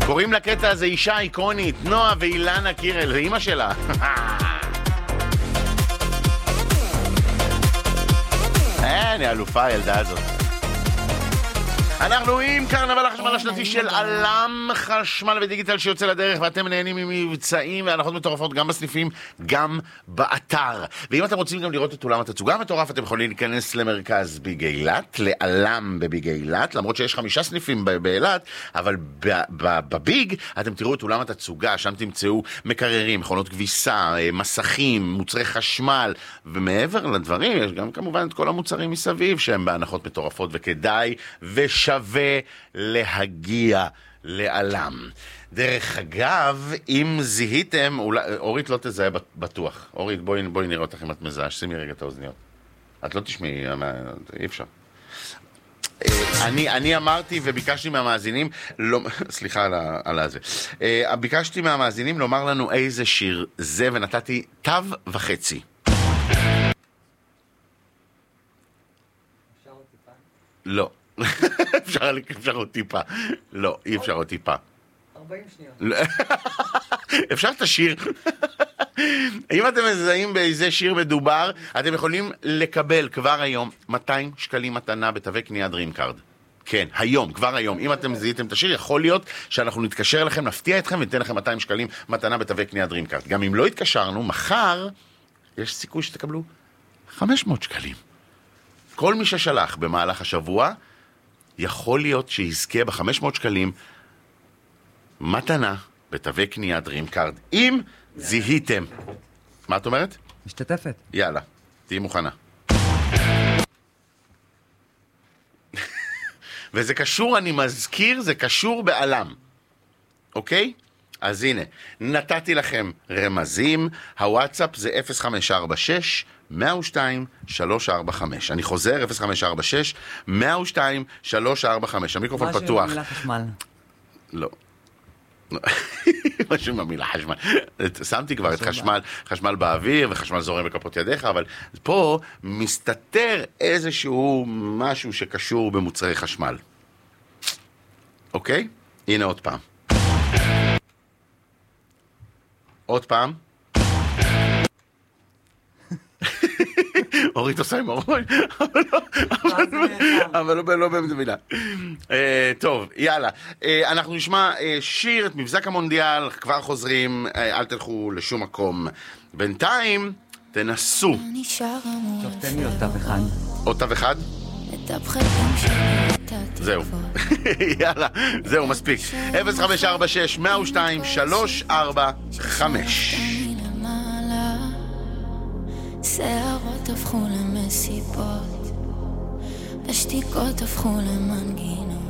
קוראים לקטע הזה אישה איקונית, נועה ואילנה קירל, זה אמא שלה. אני אלופה הילדה הזאת. אנחנו עם קרנבל החשמל השנתי של עלם חשמל ודיגיטל שיוצא לדרך, ואתם נהנים ממבצעים והנחות מטורפות גם בסניפים, גם באתר. ואם אתם רוצים גם לראות את אולם התצוגה המטורף, אתם יכולים להיכנס למרכז ביג אילת, לעלם בביג אילת, למרות שיש 5 סניפים באילת, אבל בביג אתם תראו את אולם התצוגה, שם תמצאו מקררים, מכונות כביסה, מסכים, מוצרי חשמל, ומעבר לדברים יש גם כמובן את כל המוצרים מסביב שהם בהנחות מטורפות, וכדאי שווה להגיע לעלם. דרך אגב, אם זיהיתם, אורית לא תזהה בטוח. אורית, בואי נראה אותך אם את מזהה, שימי רגע את האוזניות. את לא תשמעי, אי אפשר. אני אמרתי וביקשתי מהמאזינים, סליחה על הזה, ביקשתי מהמאזינים לומר לנו איזה שיר זה, ונתתי תו וחצי. לא. אפשר עוד טיפה. לא, אי אפשר עוד טיפה. 40 שניות. אפשר את השיר. אם אתם מזהים באיזה שיר מדובר, אתם יכולים לקבל כבר היום 200 שקלים מתנה בתווי קנייה DreamCard. כן, היום, כבר היום. אם אתם זיהיתם את השיר, יכול להיות שאנחנו נתקשר לכם, נפתיע אתכם וניתן לכם 200 שקלים מתנה בתווי קנייה DreamCard. גם אם לא התקשרנו, מחר יש סיכוי שתקבלו 500 שקלים. כל מי ששלח במהלך השבוע, יכול להיות שיזכה ב500 שקלים מתנה בתווי קנייה DreamCard, אם זיהיתם. מה את אומרת? משתתפת. יאללה, תהי מוכנה. וזה קשור, אני מזכיר, זה קשור בעלם. אוקיי? אז הנה, נתתי לכם רמזים, הוואטסאפ זה 0546 102 345. אני חוזר, 0546 102 345. המיקרופון פתוח. משהו עם המילה חשמל. לא. משהו עם המילה חשמל. שמתי כבר את חשמל באוויר וחשמל זורם בכפות ידיך, אבל פה מסתתר איזשהו משהו שקשור במוצרי חשמל. אוקיי? הנה עוד פעם. עוד פעם. אורית עושה עם הראש, אבל לא באמת מילה. טוב, יאללה. אנחנו נשמע שיר, את מבזק המונדיאל, כבר חוזרים, אל תלכו לשום מקום. בינתיים, תנסו. טוב, תן לי עוד תו אחד. עוד תו אחד? זהו. יאללה, זהו, מספיק. 0546 102 345. שערות הפכו למסיבות, השתיקות הפכו למנגינות.